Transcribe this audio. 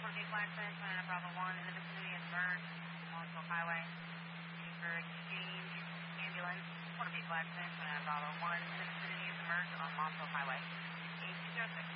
48 flag transmission, Bravo 1 in the vicinity of Merge, Montauk Highway. Waiting for exchange ambulance, 48 flag transmission, Bravo 1 in the vicinity of the Merge on Montauk Highway. 8206.